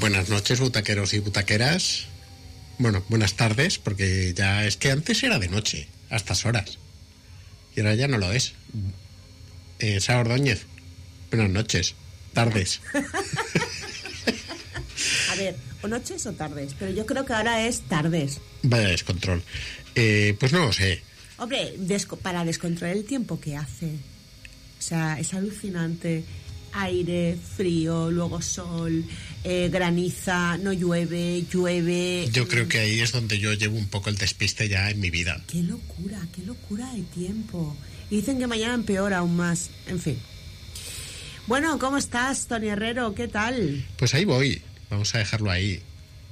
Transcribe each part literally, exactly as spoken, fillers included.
Buenas noches, butaqueros y butaqueras. Bueno, buenas tardes, porque ya es que antes era de noche, a estas horas. Y ahora ya no lo es. Eh, Sara Ordóñez, buenas noches, tardes. A ver, o noches o tardes, pero yo creo que ahora es tardes. Vaya descontrol. Eh, pues no lo sé. Hombre, desco- para descontrolar el tiempo que hace. O sea, es alucinante. Aire, frío, luego sol, eh, graniza, no llueve, llueve. Yo creo que ahí es donde yo llevo un poco el despiste ya en mi vida. Qué locura, qué locura de tiempo. Y dicen que mañana empeora aún más. En fin. Bueno, ¿cómo estás, Tony Herrero? ¿Qué tal? Pues ahí voy. Vamos a dejarlo ahí.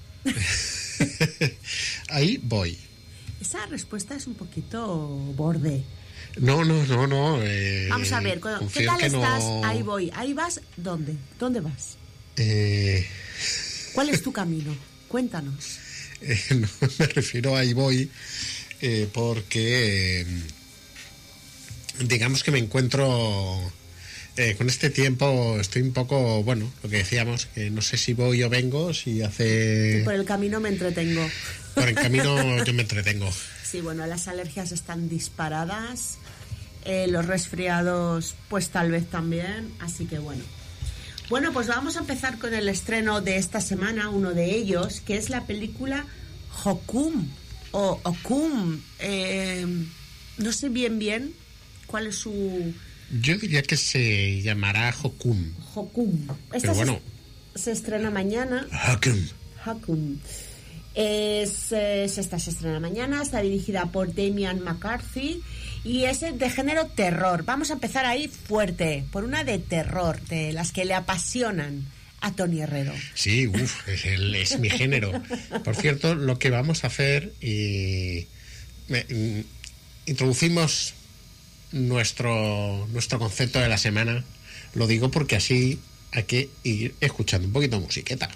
Ahí voy. Esa respuesta es un poquito borde. No, no, no, no. Eh, Vamos a ver, ¿qué confío tal en que estás? no- Ahí voy. ¿Ahí vas? ¿Dónde? ¿Dónde vas? Eh, ¿Cuál es tu camino? Cuéntanos. eh, no me refiero a ahí voy eh, porque eh, digamos que me encuentro eh, con este tiempo, estoy un poco, bueno, lo que decíamos, que no sé si voy o vengo, si hace... Por el camino me entretengo. Por el camino yo me entretengo. Sí, bueno, las alergias están disparadas, eh, los resfriados pues tal vez también, así que bueno. Bueno, pues vamos a empezar con el estreno de esta semana, uno de ellos, que es la película Hokum, o Okum, eh, no sé bien bien cuál es su... Yo diría que se llamará Hokum. Hokum. Esta Pero bueno. se, se estrena mañana. Hokum. Hokum. Es, es, esta se estrena mañana, está dirigida por Damian McCarthy y es de género terror. Vamos a empezar ahí fuerte, por una de terror, de las que le apasionan a Tony Herrero. Sí, uff, es, el- es mi género. Por cierto, lo que vamos a hacer, y me- mm, introducimos nuestro, nuestro concepto de la semana. Lo digo porque así hay que ir escuchando un poquito de musiqueta.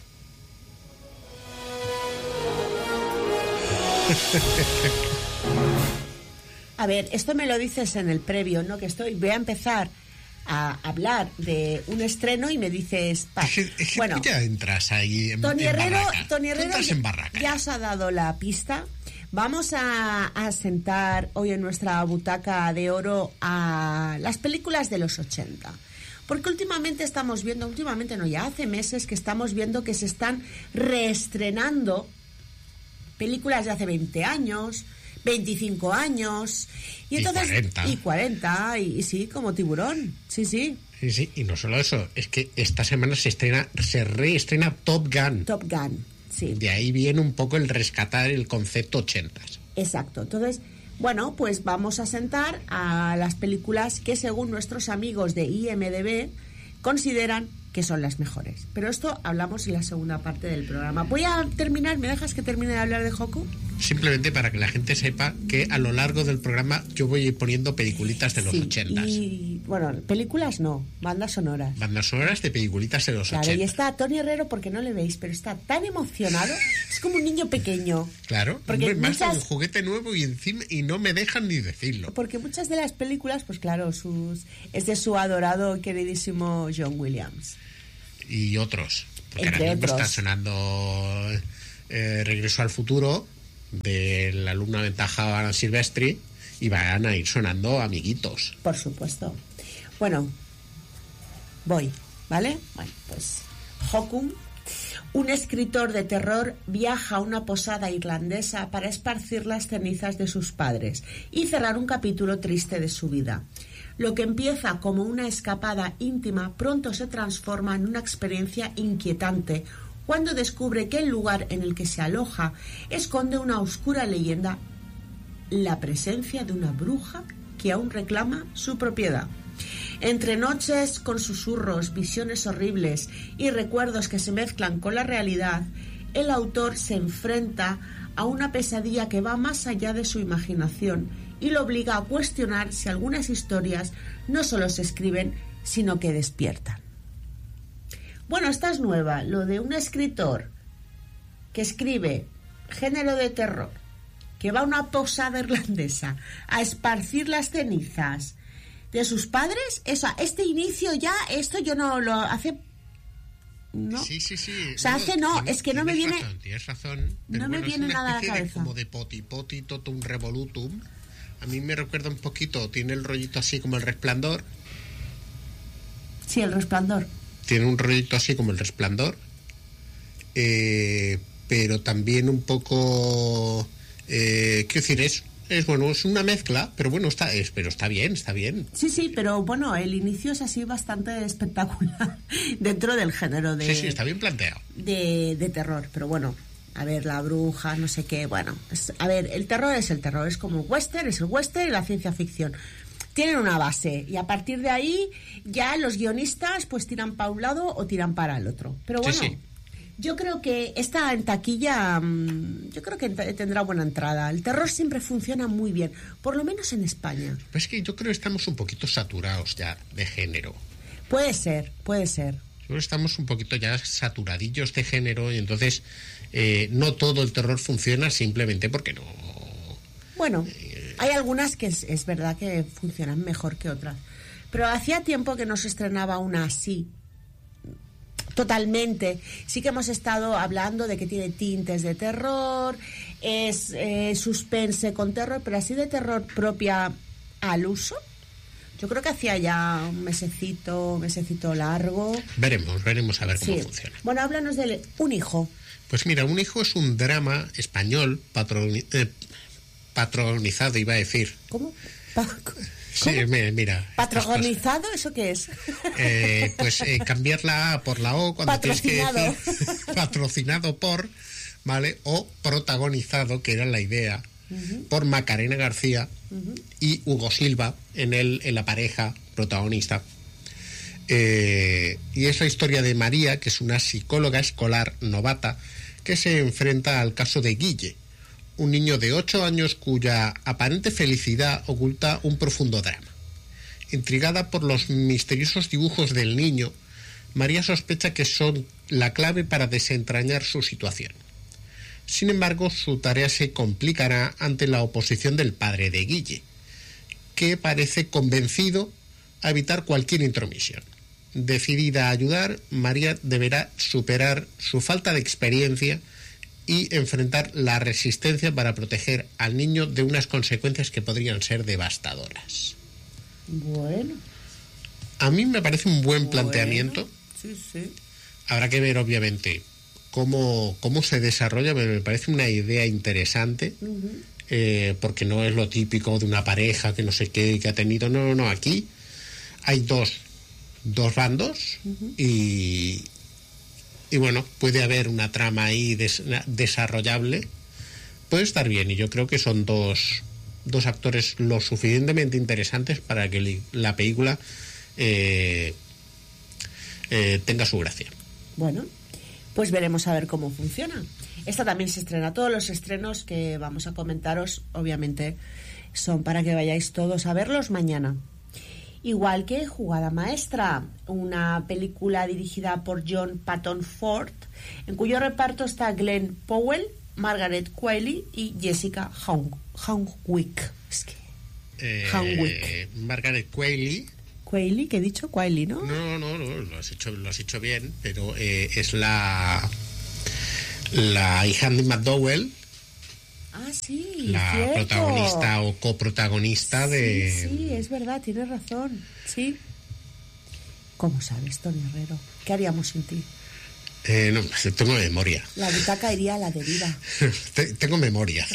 A ver, esto me lo dices en el previo, ¿no? Que estoy, voy a empezar a hablar de un estreno y me dices, pa, Es que, es que bueno, tú ya entras ahí en, Tony en Herrero, barraca. Tony Tú Herrero entras ya, en barraca. ya os ha dado la pista. Vamos a, a sentar hoy en nuestra butaca de oro a las películas de los ochenta. Porque últimamente estamos viendo, últimamente no, ya hace meses que estamos viendo que se están reestrenando películas de hace veinte años, veinticinco años, y, Y entonces cuarenta. y cuarenta, y, y sí, como Tiburón, sí, sí, Sí, sí, y no solo eso, es que esta semana se estrena, se reestrena Top Gun. Top Gun, sí. De ahí viene un poco el rescatar el concepto ochentas. Exacto. Entonces, bueno, pues vamos a sentar a las películas que según nuestros amigos de I M D B consideran que son las mejores. Pero esto hablamos en la segunda parte del programa. Voy a terminar, ¿me dejas que termine de hablar de Hoku? Simplemente para que la gente sepa que a lo largo del programa yo voy a ir poniendo peliculitas de los Sí, ochentas. y bueno, películas no, bandas sonoras. Bandas sonoras de peliculitas de los Claro, y ochentas. está Tony Herrero, porque no le veis, pero está tan emocionado, es como un niño pequeño. Claro, Porque hombre, más muchas- un juguete nuevo y encima y no me dejan ni decirlo. Porque muchas de las películas, pues claro, sus es de su adorado, queridísimo John Williams. Y otros. Porque Entre ahora mismo otros. está sonando eh, Regreso al Futuro del alumno Ventaja Alan Silvestri y van a ir sonando amiguitos. Por supuesto. Bueno, voy, ¿vale? Bueno, pues Hokum, un escritor de terror, viaja a una posada irlandesa para esparcir las cenizas de sus padres y cerrar un capítulo triste de su vida. Lo que empieza como una escapada íntima pronto se transforma en una experiencia inquietante cuando descubre que el lugar en el que se aloja esconde una oscura leyenda, la presencia de una bruja que aún reclama su propiedad. Entre noches con susurros, visiones horribles y recuerdos que se mezclan con la realidad, el autor se enfrenta a una pesadilla que va más allá de su imaginación y lo obliga a cuestionar si algunas historias no solo se escriben, sino que despiertan. Bueno, esta es nueva, lo de un escritor que escribe género de terror, que va a una posada irlandesa a esparcir las cenizas de sus padres. Esa, este inicio ya, esto yo no lo hace ¿no? Sí, sí, sí. O sea, hace no, tienes, es que no me viene... Razón, tienes razón. No me bueno, viene es una nada a la especie de cabeza. como de poti poti, totum revolutum. A mí me recuerda un poquito, tiene el rollito así como El Resplandor. Sí, El Resplandor. Tiene un rollito así como El Resplandor. Eh, pero también un poco... Eh, quiero decir, es... Es bueno, es una mezcla, pero bueno, está, es, pero está bien, está bien. Sí, sí, pero bueno, el inicio es así bastante espectacular dentro del género de... Sí, sí, está bien planteado. De, de terror, pero bueno, a ver, la bruja, no sé qué, bueno, es, a ver, el terror es el terror, es como western, es el western y la ciencia ficción. Tienen una base y a partir de ahí ya los guionistas pues tiran para un lado o tiran para el otro. Pero bueno... Sí, sí. Yo creo que esta en taquilla, yo creo que tendrá buena entrada. El terror siempre funciona muy bien, por lo menos en España. Pues es que yo creo que estamos un poquito saturados ya de género. Puede ser, puede ser. Yo creo que estamos un poquito ya saturadillos de género y entonces eh, no todo el terror funciona simplemente porque no... Bueno, hay algunas que es, es verdad que funcionan mejor que otras. Pero hacía tiempo que no se estrenaba una así. Totalmente. Sí que hemos estado hablando de que tiene tintes de terror, es eh, suspense con terror, pero así de terror propia al uso. Yo creo que hacía ya un mesecito, un mesecito largo. Veremos, veremos a ver cómo Sí. funciona. Bueno, háblanos de Un hijo. Pues mira, Un hijo es un drama español patroni- eh, patronizado, iba a decir. ¿Cómo? Pa- Sí, ¿Cómo? mira, mira. ¿Patrogonizado? ¿Eso qué es? Eh, pues eh, cambiar la A por la O cuando tienes que Patrocinado. decir patrocinado por, ¿vale? O protagonizado, que era la idea, uh-huh. por Macarena García uh-huh. y Hugo Silva en, el, en la pareja protagonista. Eh, y es la historia de María, que es una psicóloga escolar novata que se enfrenta al caso de Guille, un niño de ocho años cuya aparente felicidad oculta un profundo drama. Intrigada por los misteriosos dibujos del niño, María sospecha que son la clave para desentrañar su situación. Sin embargo, su tarea se complicará ante la oposición del padre de Guille, que parece convencido a evitar cualquier intromisión. Decidida a ayudar, María deberá superar su falta de experiencia y enfrentar la resistencia para proteger al niño de unas consecuencias que podrían ser devastadoras. Bueno. A mí me parece un buen planteamiento. Bueno, sí, sí. Habrá que ver, obviamente, cómo, cómo se desarrolla, pero me parece una idea interesante, uh-huh. eh, porque no es lo típico de una pareja que no sé qué, que ha tenido... No, no, no, aquí hay dos, dos bandos uh-huh. y... Y bueno, puede haber una trama ahí des- desarrollable. Puede estar bien y yo creo que son dos, dos actores lo suficientemente interesantes para que li- la película eh, eh, tenga su gracia. Bueno, pues veremos a ver cómo funciona. Esta también se estrena. Todos los estrenos que vamos a comentaros, obviamente, son para que vayáis todos a verlos mañana. Igual que Jugada Maestra, una película dirigida por John Patton Ford, en cuyo reparto está Glenn Powell, Margaret Qualley y Jessica Henwick. Es que... Eh, Henwick. Margaret Qualley. Qualley, ¿qué he dicho? Qualley, ¿no? No, no, no, lo has hecho, lo has hecho bien, pero eh, es la la hija de McDowell. Ah, sí, la cierto. protagonista o coprotagonista sí, de... Sí, es verdad, tienes razón, sí. ¿Cómo sabes, Tony Herrero? ¿Qué haríamos sin ti? Eh, no, tengo memoria. La butaca iría a la deriva. Tengo memoria.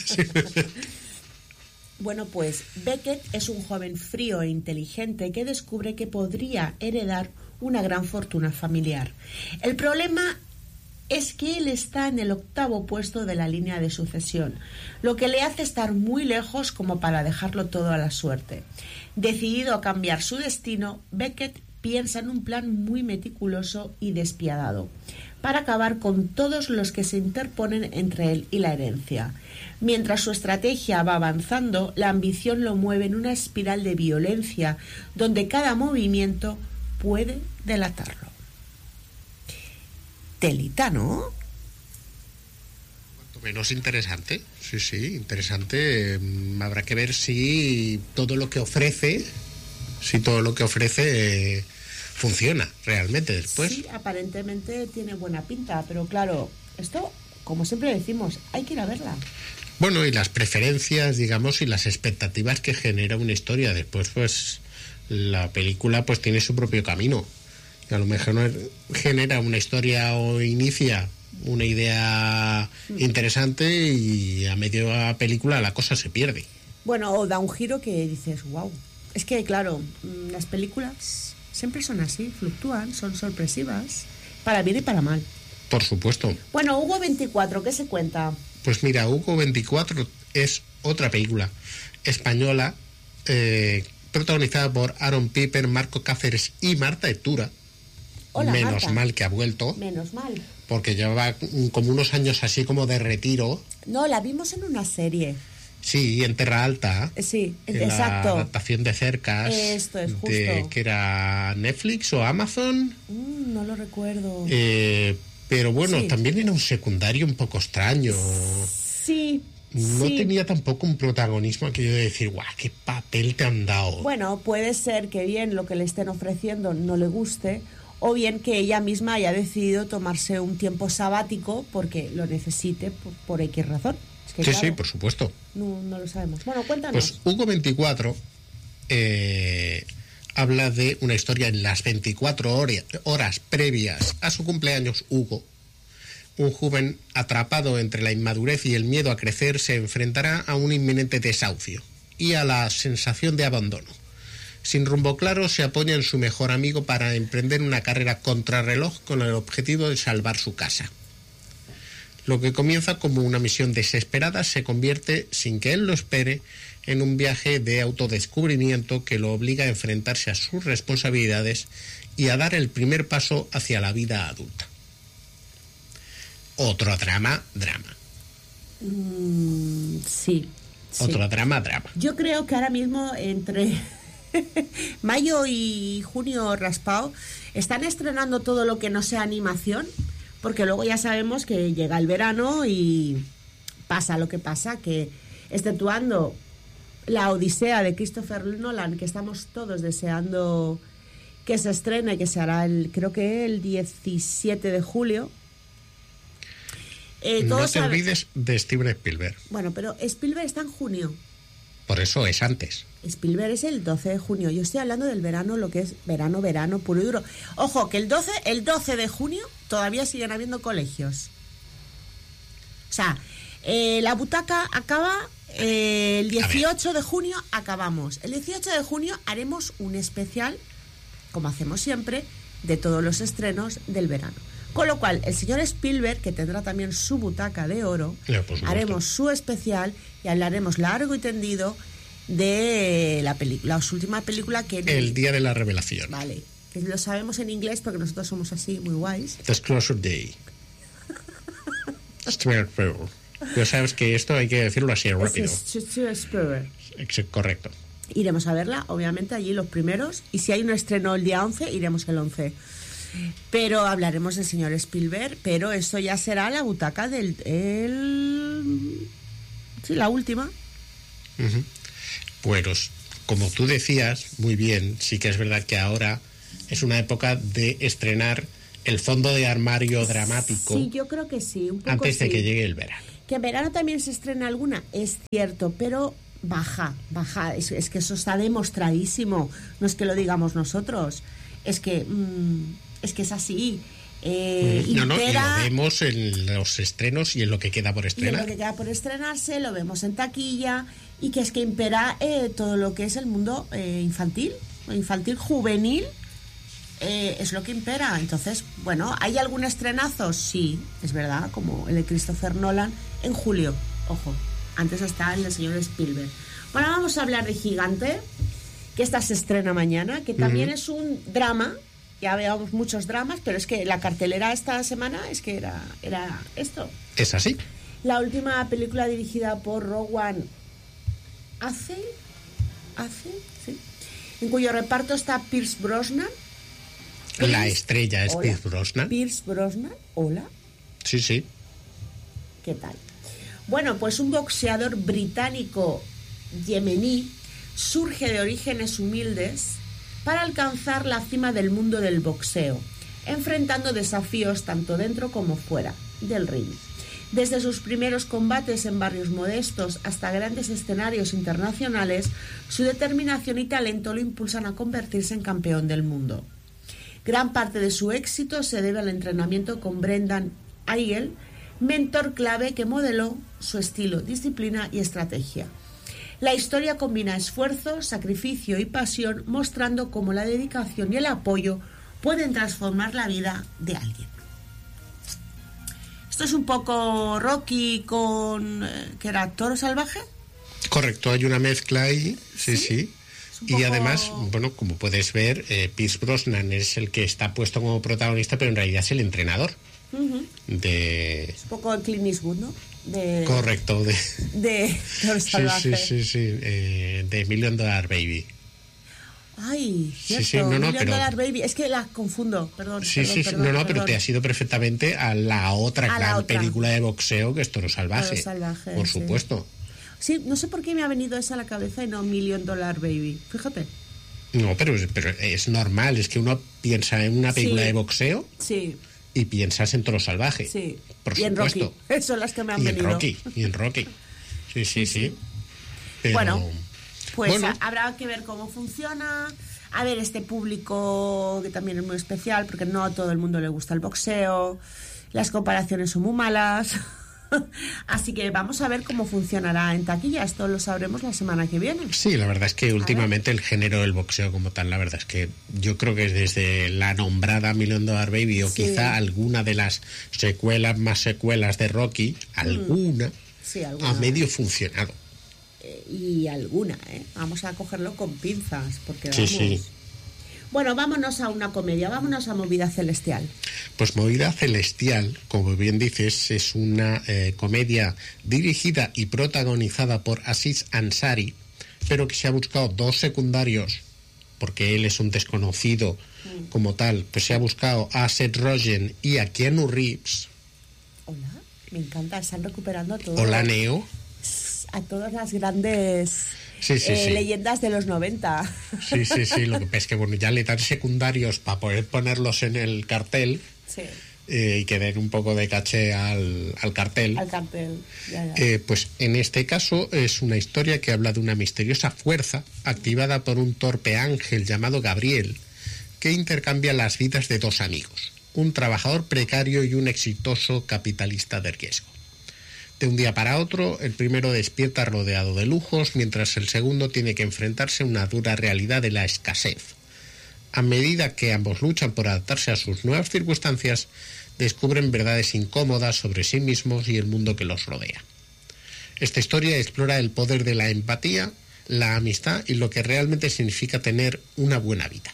Bueno, pues Beckett es un joven frío e inteligente que descubre que podría heredar una gran fortuna familiar. El problema es que él está en el octavo puesto de la línea de sucesión, lo que le hace estar muy lejos como para dejarlo todo a la suerte. Decidido a cambiar su destino, Beckett piensa en un plan muy meticuloso y despiadado para acabar con todos los que se interponen entre él y la herencia. Mientras su estrategia va avanzando, la ambición lo mueve en una espiral de violencia donde cada movimiento puede delatarlo. Telita, ¿no? Cuanto menos interesante. Sí, sí, interesante. Eh, habrá que ver si todo lo que ofrece, si todo lo que ofrece eh, funciona realmente después. Sí, aparentemente tiene buena pinta, pero claro, esto, como siempre decimos, hay que ir a verla. Bueno, y las preferencias, digamos, y las expectativas que genera una historia. Después, pues, la película pues tiene su propio camino. Y a lo mejor genera una historia o inicia una idea interesante y a medio de la película la cosa se pierde. Bueno, o da un giro que dices, wow. Es que, claro, las películas siempre son así, fluctúan, son sorpresivas, para bien y para mal. Por supuesto. Bueno, Hugo veinticuatro, ¿qué se cuenta? Pues mira, Hugo veinticuatro es otra película española eh, protagonizada por Aaron Piper, Marco Cáceres y Marta Hectura. Hola, Menos Marta. mal que ha vuelto. Menos mal. Porque llevaba como unos años así como de retiro. No, la vimos en una serie. Sí, en Terra Alta. Sí, en exacto. La adaptación de Cercas. Esto es justo. De, que era Netflix o Amazon. Mm, no lo recuerdo. Eh, pero bueno, sí. también era un secundario un poco extraño. Sí. No sí. tenía tampoco un protagonismo aquello de decir, guau, qué papel te han dado. Bueno, puede ser que bien lo que le estén ofreciendo no le guste, o bien que ella misma haya decidido tomarse un tiempo sabático porque lo necesite por, por X razón. Es que, sí, claro, sí, por supuesto. No, no lo sabemos. Bueno, cuéntanos. Pues Hugo veinticuatro eh, habla de una historia en las veinticuatro horas, horas previas a su cumpleaños. Hugo, un joven atrapado entre la inmadurez y el miedo a crecer, se enfrentará a un inminente desahucio y a la sensación de abandono. Sin rumbo claro, se apoya en su mejor amigo para emprender una carrera contrarreloj con el objetivo de salvar su casa. Lo que comienza como una misión desesperada se convierte, sin que él lo espere, en un viaje de autodescubrimiento que lo obliga a enfrentarse a sus responsabilidades y a dar el primer paso hacia la vida adulta. Otro drama, drama. Mm, sí, sí. Otro drama, drama. Yo creo que ahora mismo entre mayo y junio raspado están estrenando todo lo que no sea animación, porque luego ya sabemos que llega el verano y pasa lo que pasa, que exceptuando la Odisea de Christopher Nolan, que estamos todos deseando que se estrene, que se hará el, creo que el diecisiete de julio. Eh, no te sabe... olvides de Steven Spielberg. Bueno, pero Spielberg está en junio. Por eso es antes. Spielberg es el doce de junio. Yo estoy hablando del verano, lo que es verano, verano, puro y duro. Ojo, que el doce, el doce de junio todavía siguen habiendo colegios. O sea, eh, la butaca acaba eh, el dieciocho de junio, acabamos. El dieciocho de junio haremos un especial, como hacemos siempre, de todos los estrenos del verano. Con lo cual, el señor Spielberg, que tendrá también su butaca de oro, ya, haremos su especial y hablaremos largo y tendido de la película, la última película que... El día de la revelación. Vale, que lo sabemos en inglés porque nosotros somos así, muy guays. Disclosure Day. Ya sabes que esto hay que decirlo así rápido. Es correcto. Iremos a verla, obviamente, allí los primeros. Y si hay un estreno el día once, iremos el once. Pero hablaremos del señor Spielberg, pero esto ya será la butaca del... El... Sí, la última. Uh-huh. Pues, como tú decías, muy bien, sí que es verdad que ahora es una época de estrenar el fondo de armario dramático. Sí, yo creo que sí, un poco antes de sí. que llegue el verano. Que en verano también se estrena alguna, es cierto, pero baja, baja. Es, es que eso está demostradísimo. No es que lo digamos nosotros, es que... Mmm, es que es así. Eh, no, no, impera, y lo vemos en los estrenos y en lo que queda por estrenar. Y en lo que queda por estrenarse, lo vemos en taquilla, y que es que impera eh, todo lo que es el mundo eh, infantil, infantil juvenil, eh, es lo que impera. Entonces, bueno, ¿hay algún estrenazo? Sí, es verdad, como el de Christopher Nolan en julio. Ojo, antes está el del señor Spielberg. Bueno, vamos a hablar de Gigante, que esta se estrena mañana, que también uh-huh. es un drama. Ya veamos muchos dramas, pero es que la cartelera esta semana es que era, era esto. Es así. La última película dirigida por Rowan Hace, hace, sí, en cuyo reparto está Pierce Brosnan. La Pierce, estrella es hola. Pierce Brosnan. Pierce Brosnan, hola. Sí, sí. ¿Qué tal? Bueno, pues un boxeador británico yemení surge de orígenes humildes para alcanzar la cima del mundo del boxeo, enfrentando desafíos tanto dentro como fuera del ring. Desde sus primeros combates en barrios modestos hasta grandes escenarios internacionales, su determinación y talento lo impulsan a convertirse en campeón del mundo. Gran parte de su éxito se debe al entrenamiento con Brendan Eigel, mentor clave que modeló su estilo, disciplina y estrategia. La historia combina esfuerzo, sacrificio y pasión, mostrando cómo la dedicación y el apoyo pueden transformar la vida de alguien. Esto es un poco Rocky con... Eh, ¿qué era? ¿Toro salvaje? Correcto, hay una mezcla ahí, sí, sí. sí. Poco... Y además, bueno, como puedes ver, eh, Pierce Brosnan es el que está puesto como protagonista, pero en realidad es el entrenador. Uh-huh. De... Es un poco Clint Eastwood, ¿no? De... Correcto, de... De Toro salvaje. Sí, sí, sí, sí, eh, de Million Dollar Baby. Ay, cierto, sí, sí, no, no, Million pero... Dollar Baby. Es que la confundo, perdón. Sí, perdón, sí, perdón, no, no, perdón. pero te has ido perfectamente a la otra a gran la otra. película de boxeo que es Toro Salvaje. Toro Salvaje, por sí. supuesto. Sí, no sé por qué me ha venido esa a la cabeza y no Million Dollar Baby. Fíjate. No, pero, pero es normal, es que uno piensa en una película sí. de boxeo sí. y piensas en Toro Salvaje. Sí. Por y supuesto. en Rocky. Son las que me han y venido. En Rocky, y en Rocky. Sí, sí, sí. Pero... Bueno, pues bueno. A, habrá que ver cómo funciona. A ver, este público que también es muy especial, porque no a todo el mundo le gusta el boxeo. Las comparaciones son muy malas. Así que vamos a ver cómo funcionará en taquilla. Esto lo sabremos la semana que viene. Sí, la verdad es que últimamente el género del boxeo como tal, la verdad es que yo creo que desde la nombrada Million Dollar Baby o sí. quizá alguna de las secuelas más secuelas de Rocky, alguna, sí, alguna. ha medio funcionado. Eh, y alguna, ¿eh? Vamos a cogerlo con pinzas, porque vamos... Sí, sí. Bueno, vámonos a una comedia, vámonos a Movida Celestial. Pues Movida Celestial, como bien dices, es una eh, comedia dirigida y protagonizada por Aziz Ansari, pero que se ha buscado dos secundarios, porque él es un desconocido mm. como tal, pues se ha buscado a Seth Rogen y a Keanu Reeves. Hola, me encanta, están recuperando a todos. Hola, Neo. A todas las grandes... Sí, sí, eh, sí. leyendas de los noventa. Sí, sí, sí. Lo que pasa es que bueno, ya le dan secundarios para poder ponerlos en el cartel sí. eh, y que den un poco de caché al, al cartel. Al cartel, ya, ya. Eh, pues en este caso es una historia que habla de una misteriosa fuerza activada por un torpe ángel llamado Gabriel que intercambia las vidas de dos amigos, un trabajador precario y un exitoso capitalista de riesgo. De un día para otro, el primero despierta rodeado de lujos, mientras el segundo tiene que enfrentarse a una dura realidad de la escasez. A medida que ambos luchan por adaptarse a sus nuevas circunstancias, descubren verdades incómodas sobre sí mismos y el mundo que los rodea. Esta historia explora el poder de la empatía, la amistad y lo que realmente significa tener una buena vida.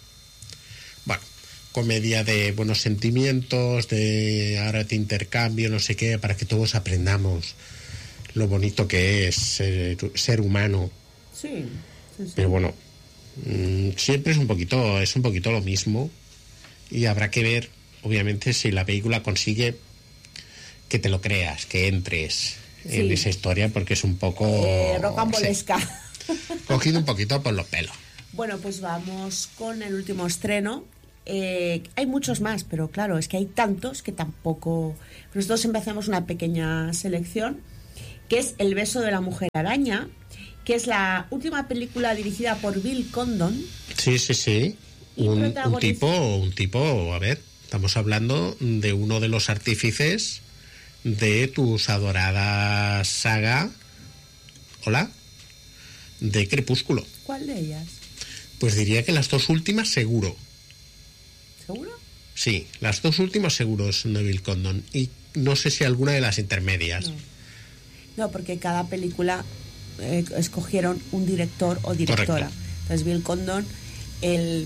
Bueno, comedia de buenos sentimientos, de ahora te intercambio, no sé qué, para que todos aprendamos lo bonito que es ser, ser humano. Sí, sí, sí. Pero bueno, mmm, siempre es un poquito, es un poquito lo mismo y habrá que ver, obviamente, si la película consigue que te lo creas, que entres sí. en esa historia, porque es un poco... Eh, rocambolesca. Sí, cogido un poquito por los pelos. Bueno, pues vamos con el último estreno. Eh, hay muchos más, pero claro, es que hay tantos que tampoco... Nosotros empezamos una pequeña selección, que es El beso de la mujer araña, que es la última película dirigida por Bill Condon. Sí, sí, sí. Un, un tipo, un tipo, a ver, estamos hablando de uno de los artífices de tus adoradas saga, hola, de Crepúsculo. ¿Cuál de ellas? Pues diría que las dos últimas seguro. ¿Seguro? Sí, las dos últimas seguro son de Bill Condon. Y no sé si alguna de las intermedias. No, no porque cada película eh, escogieron un director o directora. Correcto. Entonces Bill Condon, él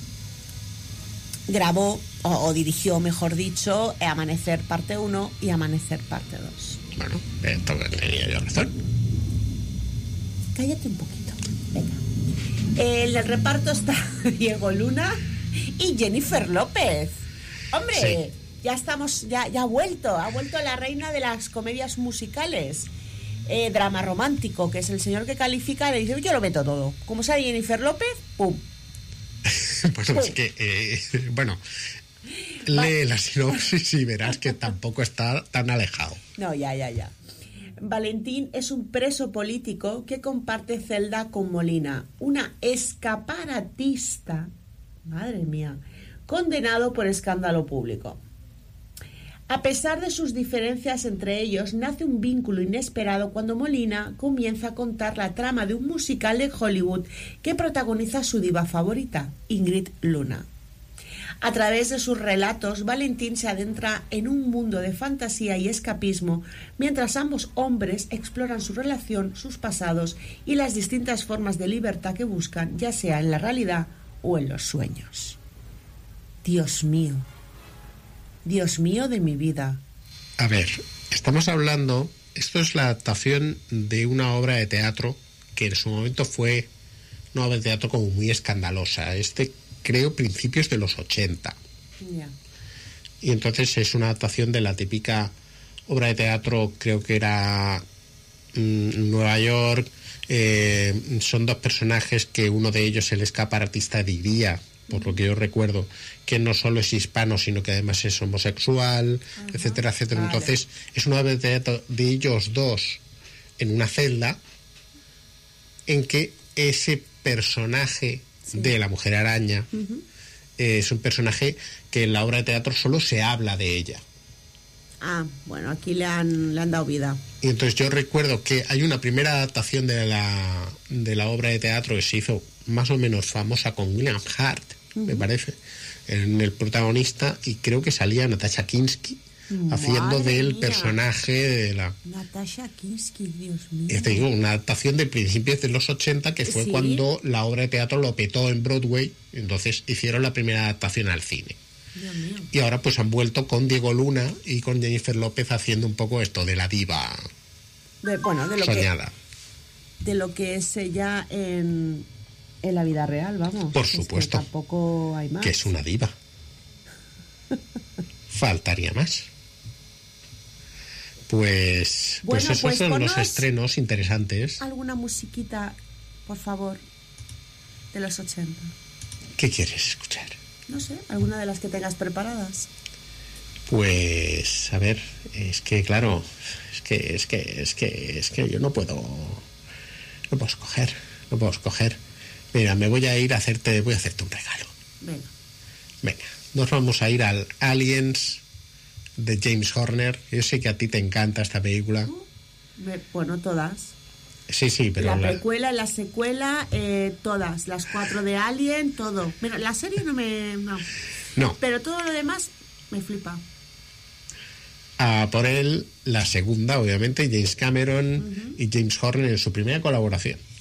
grabó o, o dirigió, mejor dicho, Amanecer parte uno y Amanecer parte dos. Bueno, esto tenía yo razón. Cállate un poquito. Venga. En el reparto está Diego Luna y Jennifer López. Hombre, sí. ya estamos, ya, ya ha vuelto, ha vuelto la reina de las comedias musicales. Eh, drama romántico, que es el señor que califica, le dice, yo lo meto todo. Como sale Jennifer López, pum. Bueno, es que, eh, bueno, lee la sinopsis y verás que tampoco está tan alejado. No, ya, ya, ya. Valentín es un preso político que comparte celda con Molina, una escaparatista, madre mía, condenado por escándalo público. A pesar de sus diferencias entre ellos, nace un vínculo inesperado cuando Molina comienza a contar la trama de un musical de Hollywood que protagoniza su diva favorita, Ingrid Luna. A través de sus relatos, Valentín se adentra en un mundo de fantasía y escapismo, mientras ambos hombres exploran su relación, sus pasados y las distintas formas de libertad que buscan, ya sea en la realidad o en los sueños. Dios mío. Dios mío de mi vida. A ver, estamos hablando, esto es la adaptación de una obra de teatro que en su momento fue una obra de teatro como muy escandalosa. Este, creo, principios de los ochenta. Yeah. Y entonces es una adaptación de la típica obra de teatro, creo que era mmm, Nueva York. Eh, son dos personajes que uno de ellos, el escaparatista, diría, por lo que yo recuerdo, que no solo es hispano, sino que además es homosexual, uh-huh. etcétera, etcétera. Vale. Entonces, es una obra de teatro de ellos dos en una celda en que ese personaje sí. de la Mujer Araña uh-huh. eh, es un personaje que en la obra de teatro solo se habla de ella. Ah, bueno, aquí le han, le han dado vida. Y entonces yo recuerdo que hay una primera adaptación de la, de la obra de teatro que se hizo más o menos famosa con William Hart, uh-huh. me parece, en el protagonista, y creo que salía Natasha Kinski haciendo del personaje de la... Natasha Kinski, Dios mío. Y te digo, una adaptación de principios de los ochenta, que fue ¿sí? cuando la obra de teatro lo petó en Broadway, entonces hicieron la primera adaptación al cine. Dios mío. Y ahora pues han vuelto con Diego Luna y con Jennifer López haciendo un poco esto de la diva de, bueno, de lo soñada. Que, de lo que es ella en, en la vida real, vamos. Por supuesto. Es que tampoco hay más. Que es una diva. Faltaría más. Pues, bueno, pues esos pues son los estrenos interesantes. ¿Alguna musiquita, por favor, de los ochenta? ¿Qué quieres escuchar? No sé, alguna de las que tengas preparadas. Pues, a ver, es que claro, es que, es que, es que, es que yo no puedo, no puedo escoger, no puedo escoger. Mira, me voy a ir a hacerte, voy a hacerte un regalo. Venga. Venga, nos vamos a ir al Aliens de James Horner. Yo sé que a ti te encanta esta película. Me, bueno, todas. Sí, sí, pero... La la... precuela, la secuela, eh, todas. Las cuatro de Alien, todo. Bueno, la serie no me... No. No. Pero todo lo demás me flipa. A por él, la segunda, obviamente, James Cameron uh-huh. y James Horner en su primera colaboración.